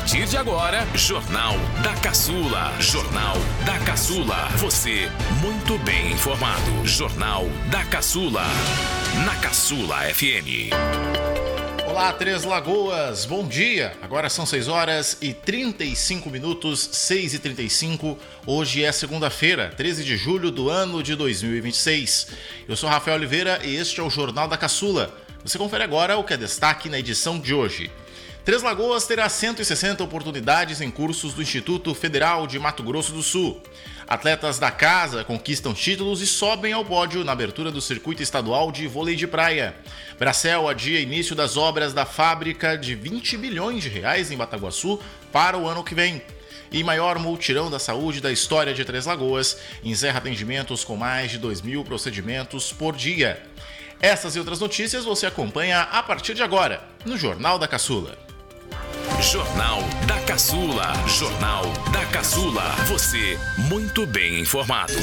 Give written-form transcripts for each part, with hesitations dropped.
partir de agora, Jornal da Caçula. Jornal da Caçula. Você muito bem informado. Jornal da Caçula. Na Caçula FM. Olá, Três Lagoas, bom dia! Agora são 6 horas e 35 minutos, 6h35. Hoje é segunda-feira, 13 de julho do ano de 2026. Eu sou Rafael Oliveira e este é o Jornal da Caçula. Você confere agora o que é destaque na edição de hoje. Três Lagoas terá 160 oportunidades em cursos do Instituto Federal de Mato Grosso do Sul. Atletas da casa conquistam títulos e sobem ao pódio na abertura do circuito estadual de vôlei de praia. Bracel adia início das obras da fábrica de 20 bilhões de reais em Bataguaçu para o ano que vem. E maior multirão da saúde da história de Três Lagoas encerra atendimentos com mais de 2.000 procedimentos por dia. Essas e outras notícias você acompanha a partir de agora, no Jornal da Caçula. Jornal da Caçula. Jornal da Caçula. Você muito bem informado.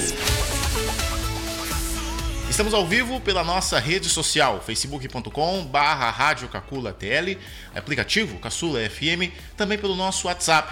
Estamos ao vivo pela nossa rede social, facebook.com/radiocacula.tl, aplicativo Caçula FM, também pelo nosso WhatsApp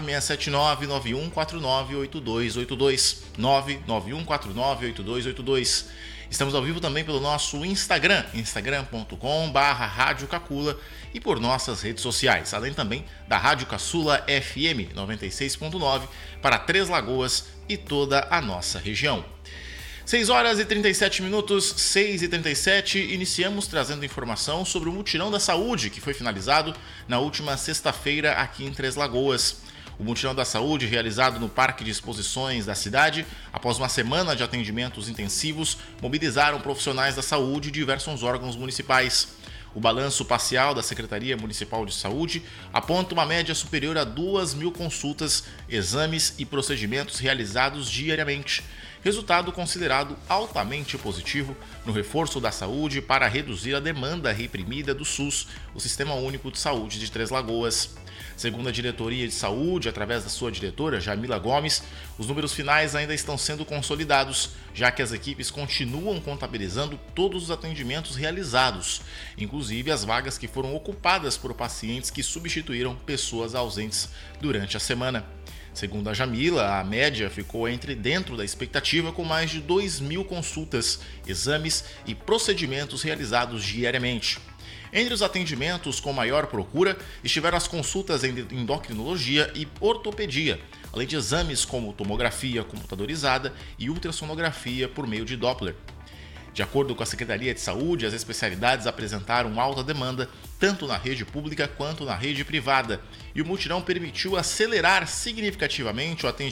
679-9149-8282, 99149-8282. Estamos ao vivo também pelo nosso Instagram, instagram.com/radiocacula e por nossas redes sociais, além também da Rádio Caçula FM 96.9 para Três Lagoas e toda a nossa região. 6 horas e 37 minutos, 6h37, iniciamos trazendo informação sobre o Mutirão da Saúde, que foi finalizado na última sexta-feira aqui em Três Lagoas. O Mutirão da Saúde, realizado no Parque de Exposições da cidade, após uma semana de atendimentos intensivos, mobilizaram profissionais da saúde e diversos órgãos municipais. O balanço parcial da Secretaria Municipal de Saúde aponta uma média superior a 2.000 consultas, exames e procedimentos realizados diariamente. Resultado considerado altamente positivo no reforço da saúde para reduzir a demanda reprimida do SUS, o Sistema Único de Saúde de Três Lagoas. Segundo a Diretoria de Saúde, através da sua diretora, Jamila Gomes, os números finais ainda estão sendo consolidados, já que as equipes continuam contabilizando todos os atendimentos realizados, inclusive as vagas que foram ocupadas por pacientes que substituíram pessoas ausentes durante a semana. Segundo a Jamila, a média ficou dentro da expectativa, com mais de 2.000 consultas, exames e procedimentos realizados diariamente. Entre os atendimentos com maior procura estiveram as consultas em endocrinologia e ortopedia, além de exames como tomografia computadorizada e ultrassonografia por meio de Doppler. De acordo com a Secretaria de Saúde, as especialidades apresentaram alta demanda tanto na rede pública quanto na rede privada, e o mutirão permitiu acelerar significativamente o atendimento